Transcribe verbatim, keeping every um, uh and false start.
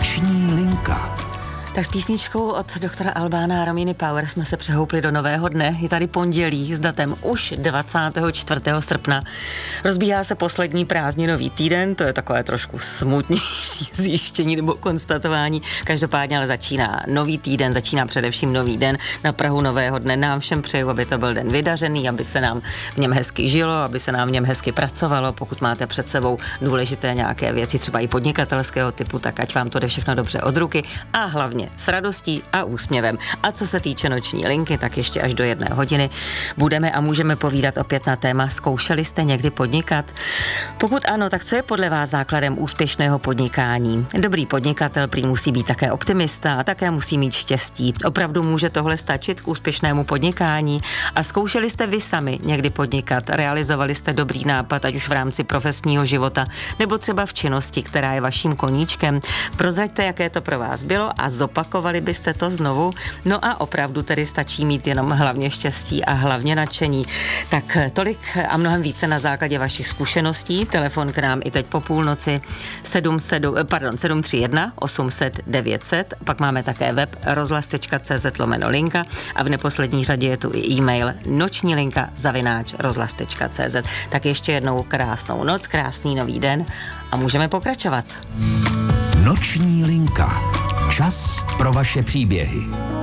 Noční linka. Tak s písničkou od doktora Albána a Rominy Power jsme se přehoupli do nového dne. Je tady pondělí s datem už dvacátého čtvrtého srpna. Rozbíhá se poslední prázdninový týden, to je takové trošku smutnější zjištění nebo konstatování. Každopádně ale začíná nový týden, začíná především nový den. Na prahu nového dne nám všem přeju, aby to byl den vydařený, aby se nám v něm hezky žilo, aby se nám v něm hezky pracovalo. Pokud máte před sebou důležité nějaké věci, třeba i podnikatelského typu, tak ať vám to jde všechno dobře od ruky a hlavně s radostí a úsměvem. A co se týče noční linky, tak ještě až do jedné hodiny budeme a můžeme povídat opět na téma zkoušeli jste někdy podnikat? Pokud ano, tak co je podle vás základem úspěšného podnikání? Dobrý podnikatel prý musí být také optimista a také musí mít štěstí. Opravdu může tohle stačit k úspěšnému podnikání? A zkoušeli jste vy sami někdy podnikat? Realizovali jste dobrý nápad, ať už v rámci profesního života, nebo třeba v činnosti, která je vaším koníčkem? Prozraďte, jaké to pro vás bylo a zopakovali byste to znovu. No a opravdu tedy stačí mít jenom hlavně štěstí a hlavně nadšení. Tak tolik a mnohem více na základě vašich zkušeností. Telefon k nám i teď po půlnoci sedm sedm, pardon, sedm tři jedna osm set devět set. Pak máme také web rozhlas tečka cé zet lomeno linka a v neposlední řadě je tu i e-mail noční linka zavináč rozhlas tečka cé zet. Tak ještě jednou krásnou noc, krásný nový den a můžeme pokračovat. Noční linka. Čas pro vaše příběhy.